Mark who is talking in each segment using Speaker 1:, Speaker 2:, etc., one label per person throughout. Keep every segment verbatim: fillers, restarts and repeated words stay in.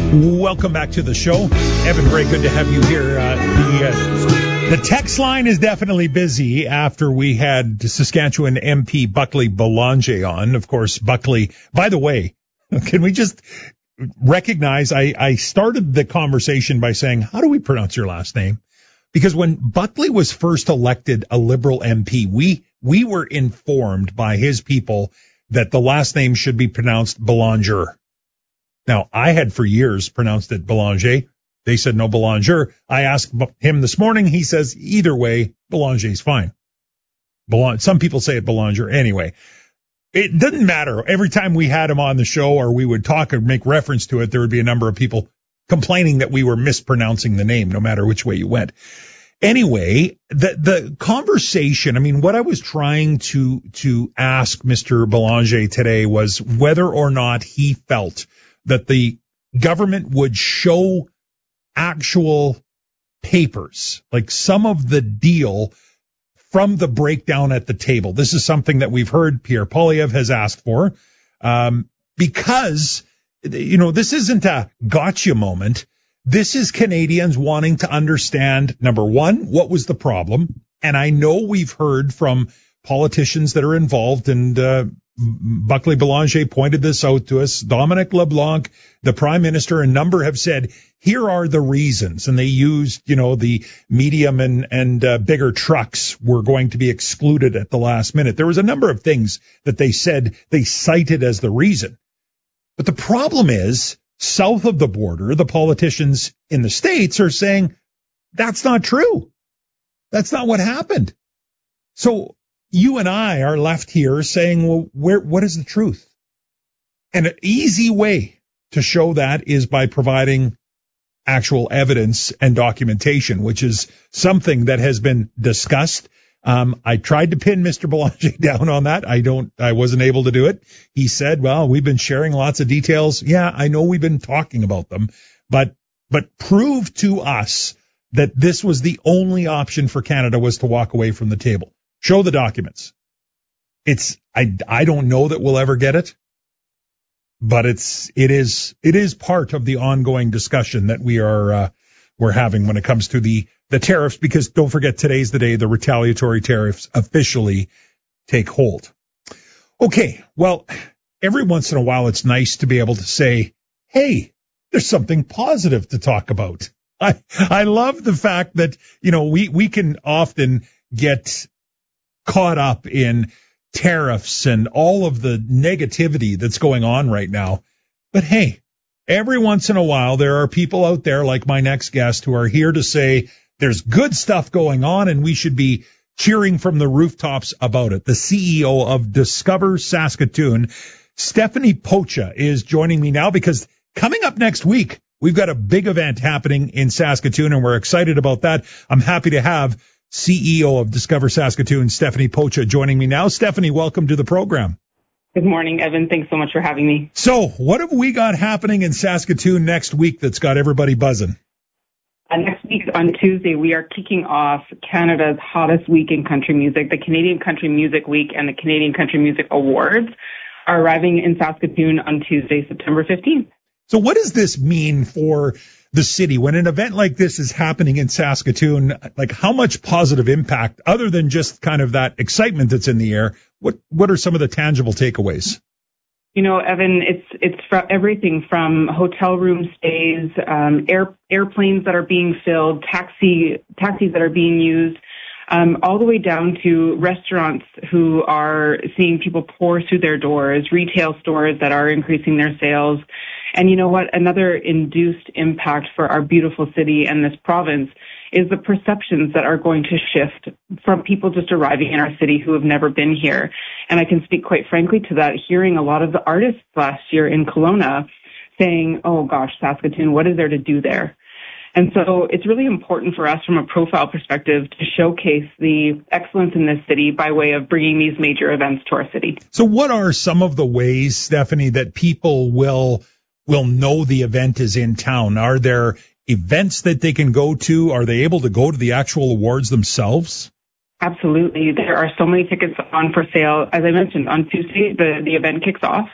Speaker 1: Welcome back to the show. Evan Bray, good to have you here. Uh, the, uh, the text line is definitely busy after we had Saskatchewan M P Buckley Belanger on. Of course, Buckley, by the way, can we just recognize, I, I started the conversation by saying, how do we pronounce your last name? Because when Buckley was first elected a Liberal M P, we, we were informed by his people that the last name should be pronounced Belanger. Now, I had for years pronounced it Belanger. They said no, Belanger. I asked him this morning. He says either way, Belanger is fine. Belang- Some people say it Belanger. Anyway, it doesn't matter. Every time we had him on the show or we would talk or make reference to it, there would be a number of people complaining that we were mispronouncing the name, no matter which way you went. Anyway, the the conversation, I mean, what I was trying to to ask Mister Belanger today was whether or not he felt that the government would show actual papers, like some of the deal from the breakdown at the table. This is something that we've heard Pierre Poilievre has asked for, um, because, you know, this isn't a gotcha moment. This is Canadians wanting to understand, number one, what was the problem? And I know we've heard from politicians that are involved, and uh, Buckley Belanger pointed this out to us. Dominic LeBlanc, the Prime Minister, a number have said, here are the reasons. And they used, you know, the medium and, and uh, bigger trucks were going to be excluded at the last minute. There was a number of things that they said they cited as the reason. But the problem is, south of the border, the politicians in the States are saying, that's not true. That's not what happened. So you and I are left here saying, well, where, what is the truth? And an easy way to show that is by providing actual evidence and documentation, which is something that has been discussed. Um, I tried to pin Mister Belanger down on that. I don't, I wasn't able to do it. He said, well, we've been sharing lots of details. Yeah, I know we've been talking about them, but, but prove to us that this was the only option for Canada was to walk away from the table. Show the documents. It's, I, I don't know that we'll ever get it, but it's, it is, it is part of the ongoing discussion that we are, uh, we're having when it comes to the, the tariffs, because don't forget, today's the day the retaliatory tariffs officially take hold. Okay. Well, every once in a while, it's nice to be able to say, hey, there's something positive to talk about. I, I love the fact that, you know, we, we can often get caught up in tariffs and all of the negativity that's going on right now. But hey, every once in a while, there are people out there like my next guest who are here to say there's good stuff going on and we should be cheering from the rooftops about it. The C E O of Discover Saskatoon, Stephanie Pocha, is joining me now because coming up next week, we've got a big event happening in Saskatoon and we're excited about that. I'm happy to have C E O of Discover Saskatoon, Stephanie Pocha, joining me now. Stephanie, welcome to the program.
Speaker 2: Good morning, Evan. Thanks so much for having me.
Speaker 1: So what have we got happening in Saskatoon next week that's got everybody buzzing?
Speaker 2: Uh, next week on Tuesday, we are kicking off Canada's hottest week in country music. The Canadian Country Music Week and the Canadian Country Music Awards are arriving in Saskatoon on Tuesday, September fifteenth.
Speaker 1: So what does this mean for the city when an event like this is happening in Saskatoon? Like, how much positive impact, other than just kind of that excitement that's in the air, what what are some of the tangible takeaways?
Speaker 2: You know, Evan, it's it's from everything from hotel room stays, um, air, airplanes that are being filled, taxi taxis that are being used, um, all the way down to restaurants who are seeing people pour through their doors, retail stores that are increasing their sales. And you know what? Another induced impact for our beautiful city and this province is the perceptions that are going to shift from people just arriving in our city who have never been here. And I can speak quite frankly to that, hearing a lot of the artists last year in Kelowna saying, oh gosh, Saskatoon, what is there to do there? And so it's really important for us from a profile perspective to showcase the excellence in this city by way of bringing these major events to our city.
Speaker 1: So what are some of the ways, Stephanie, that people will will know the event is in town? Are there events that they can go to? Are they able to go to the actual awards themselves?
Speaker 2: Absolutely. There are so many tickets on for sale. As I mentioned, on Tuesday, the, the event kicks off.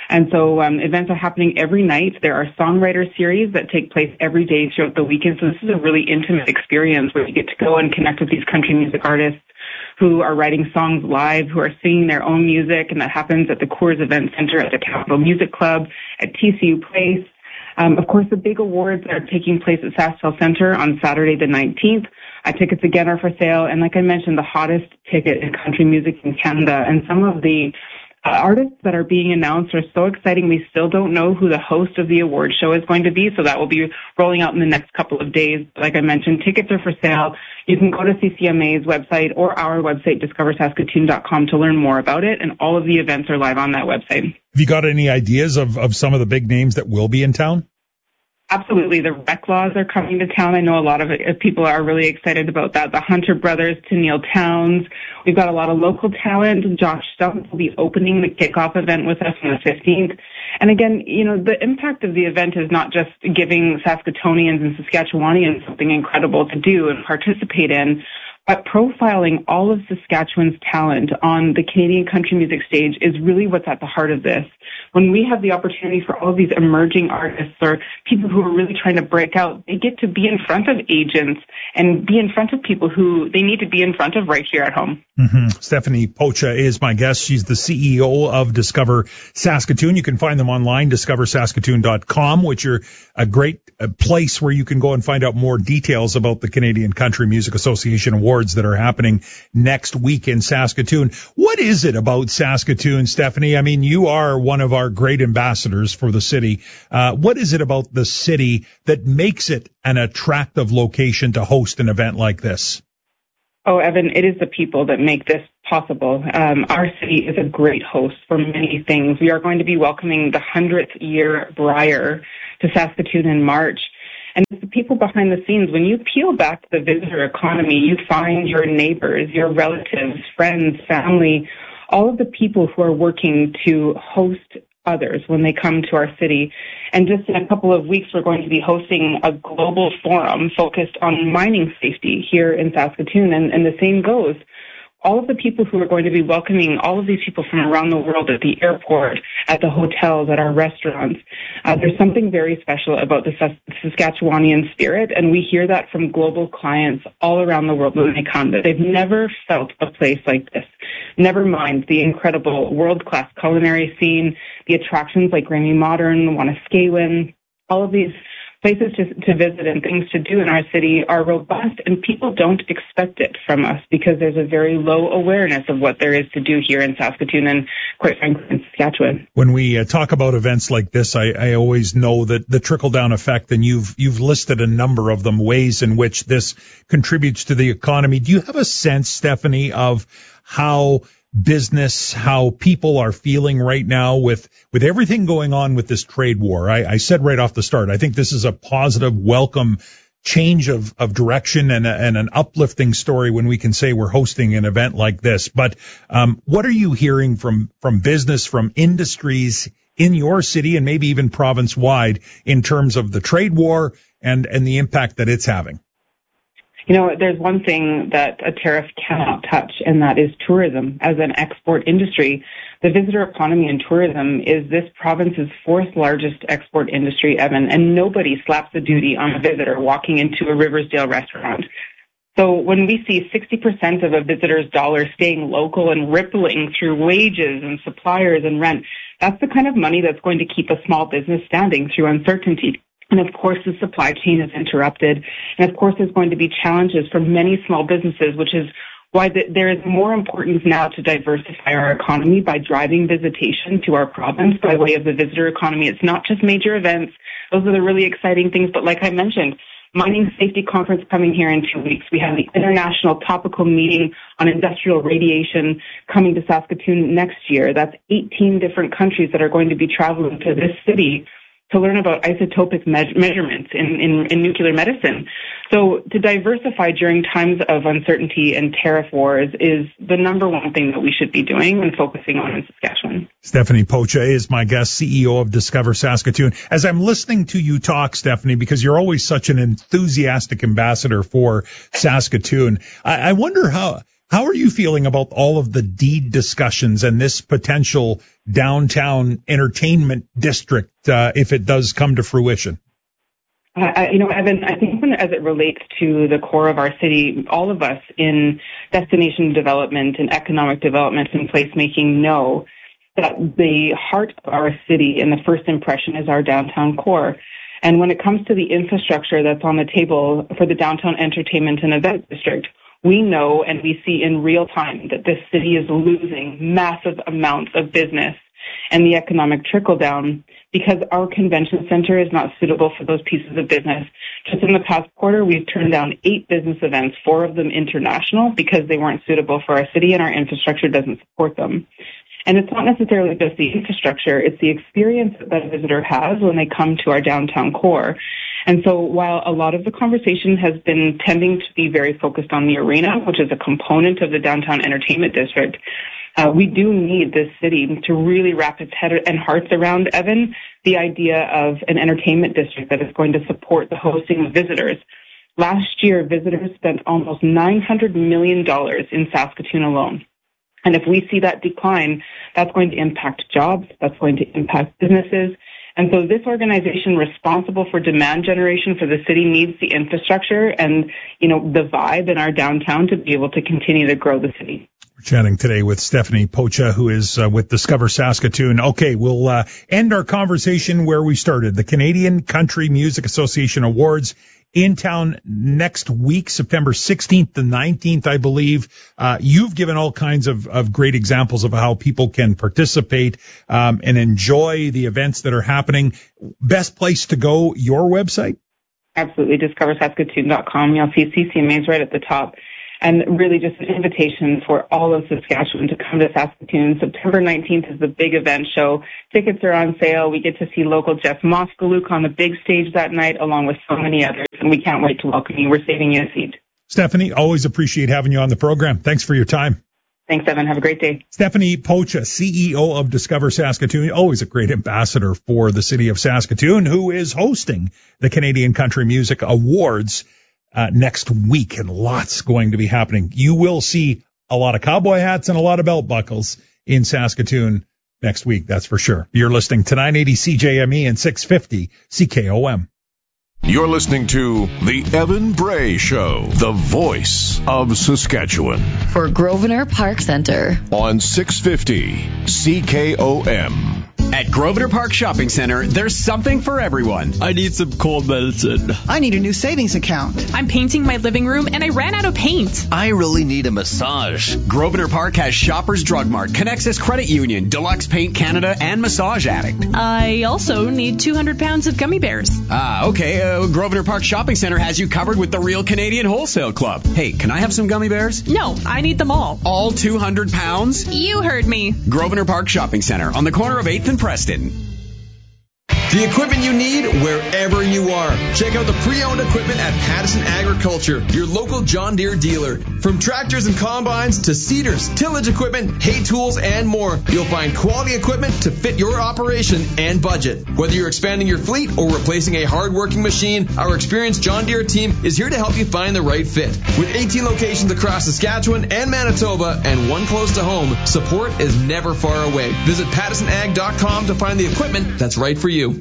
Speaker 2: And so um, events are happening every night. There are songwriter series that take place every day throughout the weekend. So this is a really intimate experience where you get to go and connect with these country music artists who are writing songs live, who are singing their own music, and that happens at the Coors Event Center, at the Capitol Music Club, at T C U Place. Um, of course, the big awards are taking place at SaskTel Center on Saturday the nineteenth. Uh, tickets again are for sale, and like I mentioned, the hottest ticket in country music in Canada. And some of the uh, artists that are being announced are so exciting. We still don't know who the host of the award show is going to be, so that will be rolling out in the next couple of days. Like I mentioned, tickets are for sale. You can go to C C M A's website or our website, discover saskatoon dot com, to learn more about it, and all of the events are live on that website.
Speaker 1: Have you got any ideas of, of some of the big names that will be in town?
Speaker 2: Absolutely. The Reclaws are coming to town. I know a lot of people are really excited about that. The Hunter Brothers, Tennille Towns. We've got a lot of local talent. Josh Stumpf will be opening the kickoff event with us on the fifteenth. And again, you know, the impact of the event is not just giving Saskatoonians and Saskatchewanians something incredible to do and participate in, but profiling all of Saskatchewan's talent on the Canadian country music stage is really what's at the heart of this. When we have the opportunity for all of these emerging artists or people who are really trying to break out, they get to be in front of agents and be in front of people who they need to be in front of right here at home.
Speaker 1: Mm-hmm. Stephanie Pocha is my guest. She's the C E O of Discover Saskatoon. You can find them online, discover saskatoon dot com, which are a great uh, place where you can go and find out more details about the Canadian Country Music Association Awards that are happening next week in Saskatoon. What is it about Saskatoon, Stephanie? I mean, you are one of our great ambassadors for the city. Uh, what is it about the city that makes it an attractive location to host an event like this?
Speaker 2: Oh, Evan, it is the people that make this possible. Um, our city is a great host for many things. We are going to be welcoming the hundredth year Briar to Saskatoon in March. And it's the people behind the scenes. When you peel back the visitor economy, you find your neighbors, your relatives, friends, family, all of the people who are working to host others when they come to our city. And just in a couple of weeks, we're going to be hosting a global forum focused on mining safety here in Saskatoon. And, and the same goes. All of the people who are going to be welcoming all of these people from around the world at the airport, at the hotels, at our restaurants. Uh, there's something very special about the Sas- Saskatchewanian spirit, and we hear that from global clients all around the world when they come, that they've never felt a place like this. Never mind the incredible world-class culinary scene, the attractions like Grammy Modern, Wanuskewin, all of these places to, to visit and things to do in our city are robust, and people don't expect it from us because there's a very low awareness of what there is to do here in Saskatoon and, quite frankly, in Saskatchewan.
Speaker 1: When we uh, talk about events like this, I, I always know that the trickle-down effect, and you've you've listed a number of them, ways in which this contributes to the economy. Do you have a sense, Stephanie, of how business, how people are feeling right now with, with everything going on with this trade war? I, I said right off the start, I think this is a positive, welcome change of, of direction and, a, and an uplifting story when we can say we're hosting an event like this. But um, what are you hearing from, from business, from industries in your city and maybe even province-wide in terms of the trade war and, and the impact that it's having?
Speaker 2: You know, there's one thing that a tariff cannot touch, and that is tourism. As an export industry, the visitor economy and tourism is this province's fourth largest export industry, Evan, and nobody slaps a duty on a visitor walking into a Riversdale restaurant. So when we see sixty percent of a visitor's dollar staying local and rippling through wages and suppliers and rent, that's the kind of money that's going to keep a small business standing through uncertainty. And of course, the supply chain is interrupted. And of course, there's going to be challenges for many small businesses, which is why the, there is more importance now to diversify our economy by driving visitation to our province by way of the visitor economy. It's not just major events. Those are the really exciting things. But like I mentioned, Mining Safety Conference coming here in two weeks. We have the International Topical Meeting on Industrial Radiation coming to Saskatoon next year. That's eighteen different countries that are going to be traveling to this city to learn about isotopic me- measurements in, in, in nuclear medicine. So to diversify during times of uncertainty and tariff wars is the number one thing that we should be doing and focusing on in Saskatchewan.
Speaker 1: Stephanie Pocha is my guest, C E O of Discover Saskatoon. As I'm listening to you talk, Stephanie, because you're always such an enthusiastic ambassador for Saskatoon, I, I wonder how... How are you feeling about all of the deed discussions and this potential downtown entertainment district, uh, if it does come to fruition?
Speaker 2: Uh, you know, Evan, I think when, as it relates to the core of our city, all of us in destination development and economic development and placemaking know that the heart of our city and the first impression is our downtown core. And when it comes to the infrastructure that's on the table for the downtown entertainment and event district, we know and we see in real time that this city is losing massive amounts of business and the economic trickle down because our convention center is not suitable for those pieces of business. Just in the past quarter, we've turned down eight business events, four of them international, because they weren't suitable for our city and our infrastructure doesn't support them. And it's not necessarily just the infrastructure, it's the experience that a visitor has when they come to our downtown core. And so while a lot of the conversation has been tending to be very focused on the arena, which is a component of the downtown entertainment district, uh, we do need this city to really wrap its head and hearts around, Evan, the idea of an entertainment district that is going to support the hosting of visitors. Last year, visitors spent almost nine hundred million dollars in Saskatoon alone. And if we see that decline, that's going to impact jobs, that's going to impact businesses. And so this organization responsible for demand generation for the city needs the infrastructure and, you know, the vibe in our downtown to be able to continue to grow the city.
Speaker 1: We're chatting today with Stephanie Pocha, who is uh, with Discover Saskatoon. Okay, we'll uh, end our conversation where we started. The Canadian Country Music Association Awards in town next week, September sixteenth to nineteenth, I believe. Uh, you've given all kinds of, of great examples of how people can participate um, and enjoy the events that are happening. Best place to go, your website?
Speaker 2: Absolutely, discover saskatoon dot com. You'll see C C M As right at the top. And really just an invitation for all of Saskatchewan to come to Saskatoon. September nineteenth is the big event show. Tickets are on sale. We get to see local Jeff Moskalouk on the big stage that night, along with so many others. And we can't wait to welcome you. We're saving you a seat.
Speaker 1: Stephanie, always appreciate having you on the program. Thanks for your time.
Speaker 2: Thanks, Evan. Have a great day.
Speaker 1: Stephanie Pocha, C E O of Discover Saskatoon, always a great ambassador for the city of Saskatoon, who is hosting the Canadian Country Music Awards Uh, next week, and lots going to be happening. You will see a lot of cowboy hats and a lot of belt buckles in Saskatoon next week, that's for sure. You're listening to nine eighty C J M E and six fifty C K O M.
Speaker 3: You're listening to The Evan Bray Show, the voice of Saskatchewan.
Speaker 4: For Grosvenor Park Centre.
Speaker 3: On six fifty C K O M.
Speaker 5: At Grosvenor Park Shopping Center, there's something for everyone.
Speaker 6: I need some cold medicine.
Speaker 7: I need a new savings account.
Speaker 8: I'm painting my living room and I ran out of paint.
Speaker 6: I really need a massage.
Speaker 5: Grosvenor Park has Shoppers Drug Mart, Connexus Credit Union, Deluxe Paint Canada, and Massage Addict.
Speaker 8: I also need two hundred pounds of gummy bears.
Speaker 5: Ah, okay. Uh, Grosvenor Park Shopping Center has you covered with the Real Canadian Wholesale Club. Hey, can I have some gummy bears?
Speaker 8: No, I need them all.
Speaker 5: All two hundred pounds?
Speaker 8: You heard me.
Speaker 5: Grosvenor Park Shopping Center on the corner of eighth and Preston.
Speaker 9: The equipment you need wherever you are. Check out the pre-owned equipment at Pattison Agriculture, your local John Deere dealer. From tractors and combines to seeders, tillage equipment, hay tools, and more, you'll find quality equipment to fit your operation and budget. Whether you're expanding your fleet or replacing a hard-working machine, our experienced John Deere team is here to help you find the right fit. With eighteen locations across Saskatchewan and Manitoba and one close to home, support is never far away. Visit pattison ag dot com to find the equipment that's right for you.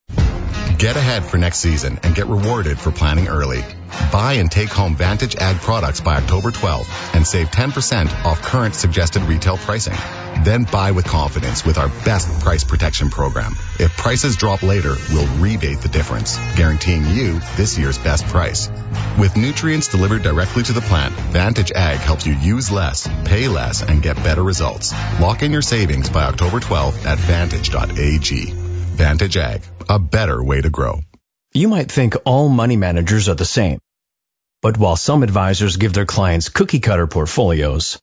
Speaker 10: Get ahead for next season and get rewarded for planning early. Buy and take home Vantage Ag products by October twelfth and save ten percent off current suggested retail pricing. Then buy with confidence with our best price protection program. If prices drop later, we'll rebate the difference, guaranteeing you this year's best price. With nutrients delivered directly to the plant, Vantage Ag helps you use less, pay less, and get better results. Lock in your savings by October twelfth at vantage dot a g. Vantage Ag, a better way to grow.
Speaker 11: You might think all money managers are the same. But while some advisors give their clients cookie-cutter portfolios,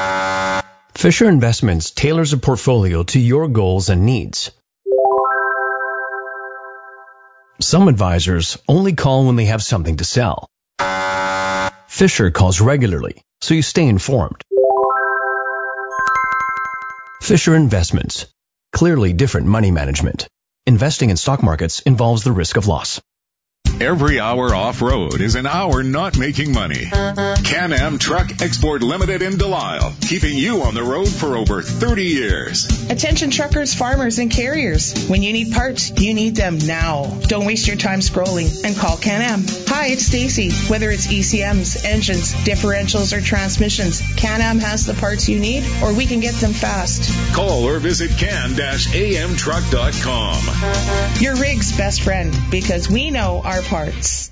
Speaker 11: Fisher Investments tailors a portfolio to your goals and needs. Some advisors only call when they have something to sell. Fisher calls regularly, so you stay informed. Fisher Investments. Clearly different money management. Investing in stock markets involves the risk of loss.
Speaker 12: Every hour off-road is an hour not making money. Can-Am Truck Export Limited in Delisle, keeping you on the road for over thirty years.
Speaker 13: Attention truckers, farmers, and carriers. When you need parts, you need them now. Don't waste your time scrolling and call Can-Am. Hi, it's Stacy. Whether it's E C Ms, engines, differentials, or transmissions, Can-Am has the parts you need, or we can get them fast.
Speaker 12: Call or visit can dash a m truck dot com.
Speaker 13: Your rig's best friend, because we know our parts.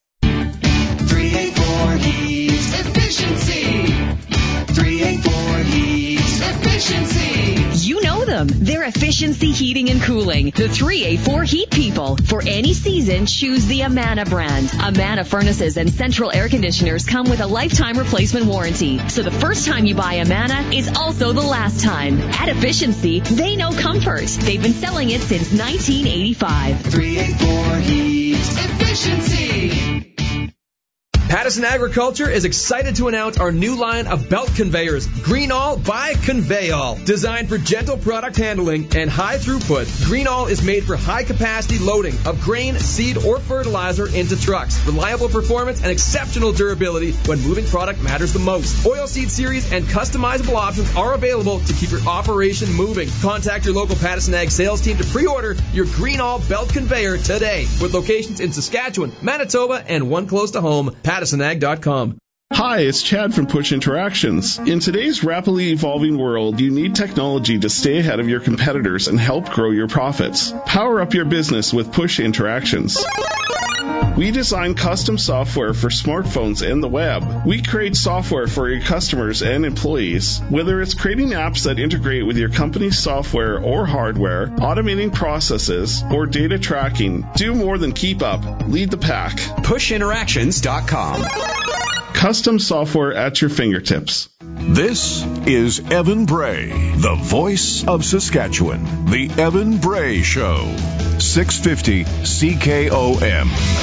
Speaker 14: three eighty-four Heats Efficiency. three eighty-four Heats Efficiency.
Speaker 4: You know them. They're Efficiency Heating and Cooling. The three eighty-four Heat People. For any season, choose the Amana brand. Amana furnaces and central air conditioners come with a lifetime replacement warranty. So the first time you buy Amana is also the last time. At Efficiency, they know comfort. They've been selling it since nineteen eighty-five.
Speaker 14: three eighty-four Heats Efficiency.
Speaker 9: Pattison Agriculture is excited to announce our new line of belt conveyors, Greenall by Conveyall. Designed for gentle product handling and high throughput, Greenall is made for high capacity loading of grain, seed, or fertilizer into trucks. Reliable performance and exceptional durability when moving product matters the most. Oilseed series and customizable options are available to keep your operation moving. Contact your local Pattison Ag sales team to pre-order your Greenall belt conveyor today, with locations in Saskatchewan, Manitoba, and one close to home, Pattison Ag dot com.
Speaker 15: Hi, it's Chad from Push Interactions. In today's rapidly evolving world, you need technology to stay ahead of your competitors and help grow your profits. Power up your business with Push Interactions. We design custom software for smartphones and the web. We create software for your customers and employees. Whether it's creating apps that integrate with your company's software or hardware, automating processes, or data tracking, do more than keep up. Lead the pack.
Speaker 5: push interactions dot com.
Speaker 15: Custom software at your fingertips.
Speaker 3: This is Evan Bray, the voice of Saskatchewan. The Evan Bray Show. six fifty C K O M.